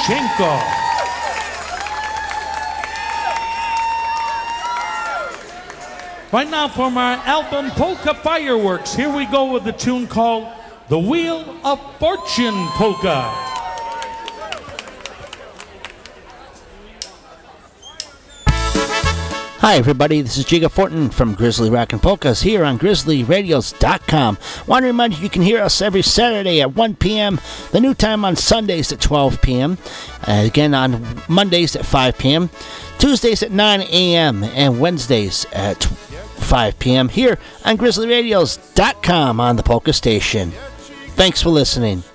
Shenko. Right now from our album Polka Fireworks, here we go with the tune called The Wheel of Fortune Polka. Hi everybody, this is Jiga Fortin from Grizzly Rockin' Polkas here on GrizzlyRadios.com. Want to remind you can hear us every Saturday at 1 p.m., the new time on Sundays at 12 p.m., again on Mondays at 5 p.m., Tuesdays at 9 a.m., and Wednesdays at 5 p.m. here on GrizzlyRadios.com on the Polka Station. Thanks for listening.